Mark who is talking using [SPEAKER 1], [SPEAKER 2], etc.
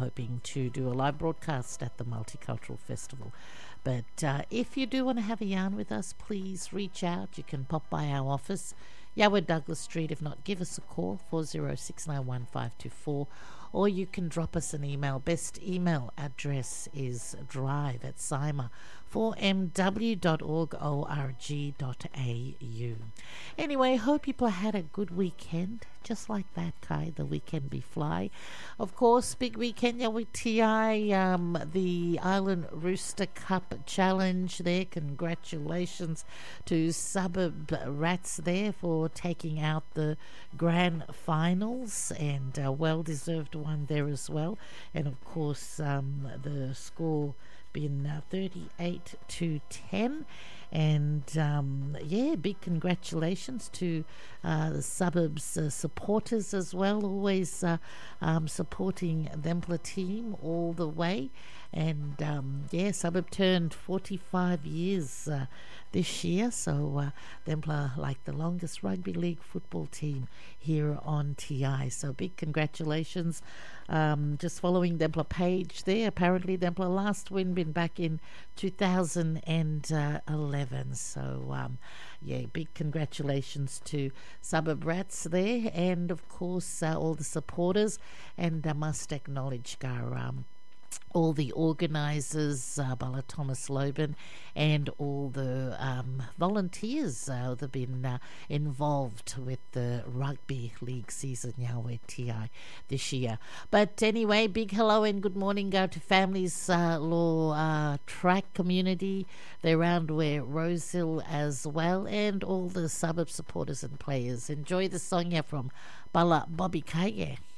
[SPEAKER 1] hoping to do a live broadcast at the Multicultural Festival. But if you do want to have a yarn with us, please reach out. You can pop by our office, Yoward Douglas Street. If not, give us a call, 40691524, or you can drop us an email. Best email address is drive@sima4mw.org.au. Anyway, hope people had a good weekend. Just like that, Kai, the weekend be fly. Of course, big weekend, yeah, with TI, the Island Rooster Cup Challenge there. Congratulations to Suburb Rats there for taking out the grand finals, and a well-deserved one there as well. And of course, the score been 38-10. And big congratulations to the Suburbs supporters as well, always supporting Dempler team all the way. And Suburb turned 45 years this year, so Dempler like the longest rugby league football team here on TI. So big congratulations. Just following Dempler page there, apparently Dempler last win been back in 2011. So big congratulations to Suburb Rats there, and of course all the supporters. And I must acknowledge all the organisers, Bala Thomas Loban, and all the volunteers that have been involved with the rugby league season Yahweh TI this year. But anyway, big hello and good morning go to Families Law track community. They're around where Rosehill as well, and all the Suburb supporters and players. Enjoy the song here from Bala Bobby Kaye.